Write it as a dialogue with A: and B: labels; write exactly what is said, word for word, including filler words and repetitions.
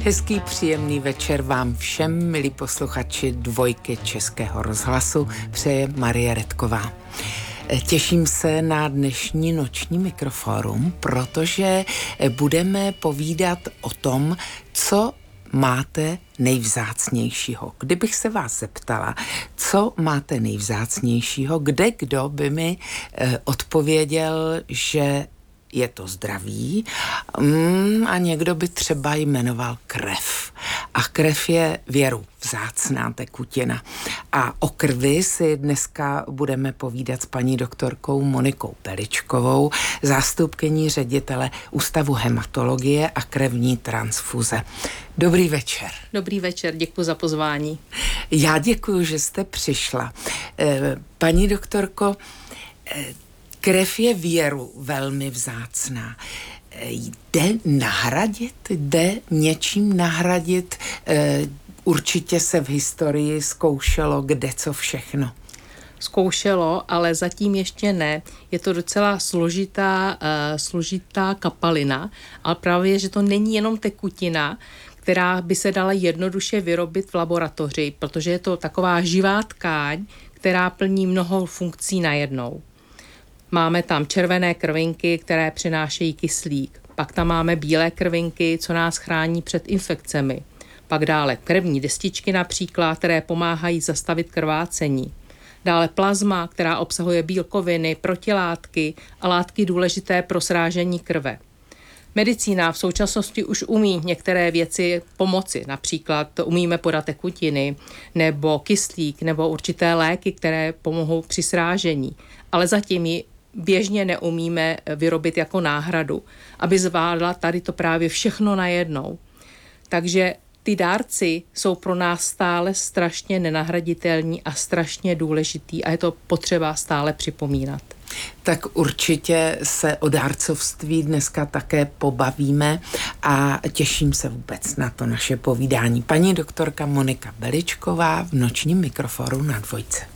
A: Hezký, příjemný večer vám všem, milí posluchači Dvojky Českého rozhlasu, přeje Marie Redková. Těším se na dnešní noční mikrofórum, protože budeme povídat o tom, co máte nejvzácnějšího. Kdybych se vás zeptala, co máte nejvzácnějšího, kde kdo by mi eh, odpověděl, že je to zdraví mm, a někdo by třeba jmenoval krev. A krev je věru vzácná tekutina. A o krvi si dneska budeme povídat s paní doktorkou Monikou Beličkovou, zástupkyní ředitele Ústavu hematologie a krevní transfuze. Dobrý večer.
B: Dobrý večer, děkuji za pozvání.
A: Já děkuji, že jste přišla. Paní doktorko, krev je věru velmi vzácná. Jde nahradit, jde něčím nahradit? Určitě se v historii zkoušelo kde co všechno.
B: Zkoušelo, ale zatím ještě ne. Je to docela složitá, uh, složitá kapalina, ale právě, že to není jenom tekutina, která by se dala jednoduše vyrobit v laboratoři, protože je to taková živá tkáň, která plní mnoho funkcí najednou. Máme tam červené krvinky, které přinášejí kyslík. Pak tam máme bílé krvinky, co nás chrání před infekcemi. Pak dále krevní destičky například, které pomáhají zastavit krvácení. Dále plazma, která obsahuje bílkoviny, protilátky a látky důležité pro srážení krve. Medicína v současnosti už umí některé věci pomoci. Například umíme podat tekutiny nebo kyslík nebo určité léky, které pomohou při srážení. Ale zatím ji běžně neumíme vyrobit jako náhradu, aby zvládla tady to právě všechno najednou. Takže ty dárci jsou pro nás stále strašně nenahraditelní a strašně důležitý a je to potřeba stále připomínat.
A: Tak určitě se o dárcovství dneska také pobavíme a těším se vůbec na to naše povídání. Paní doktorka Monika Beličková v nočním mikrofonu na Dvojce.